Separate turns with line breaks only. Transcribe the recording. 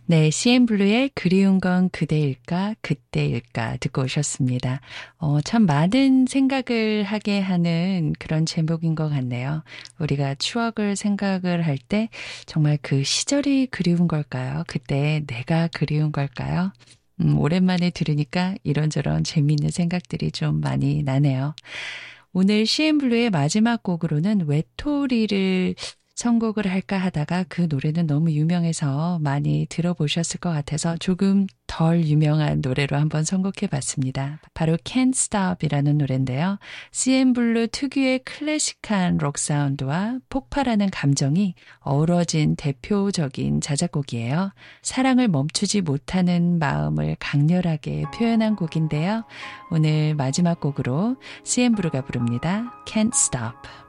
네, CN블루의 그리운 건 그대일까, 그때일까 듣고 오셨습니다. 참 많은 생각을 하게 하는 그런 제목인 것 같네요. 우리가 추억을 생각을 할 때 정말 그 시절이 그리운 걸까요? 그때 내가 그리운 걸까요? 오랜만에 들으니까 이런저런 재미있는 생각들이 좀 많이 나네요. 오늘 CN블루의 마지막 곡으로는 외톨이를 선곡을 할까 하다가 그 노래는 너무 유명해서 많이 들어보셨을 것 같아서 조금 덜 유명한 노래로 한번 선곡해 봤습니다. 바로 Can't Stop이라는 노래인데요. CN블루 특유의 클래식한 록 사운드와 폭발하는 감정이 어우러진 대표적인 자작곡이에요. 사랑을 멈추지 못하는 마음을 강렬하게 표현한 곡인데요. 오늘 마지막 곡으로 CN블루가 부릅니다. Can't Stop.